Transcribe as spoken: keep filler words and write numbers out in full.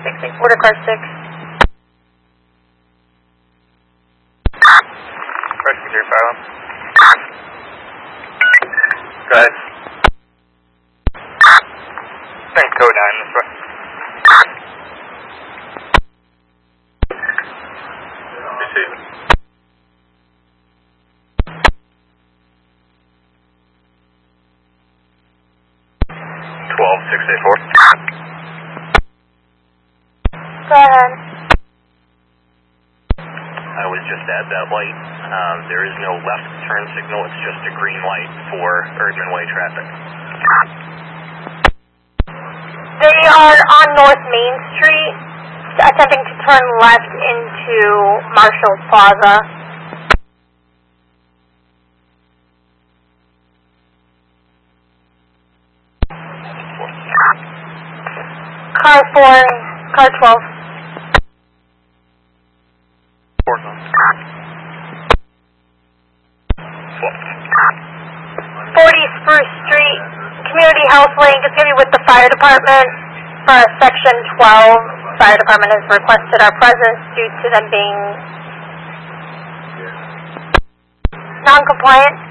six six, order car six. Rescue three five. Go ahead. Thanks, code nine this way. Receive. twelve six eight four. Go ahead. I was just at that light. Um, there is no left turn signal. It's just a green light for urgent way traffic. They are on North Main Street, attempting to turn left into Marshall's Plaza. Car four, car twelve. Four. forty Spruce Street, Community Health Link is going to be with the fire department for section twelve. Fire department has requested our presence due to them being non-compliant.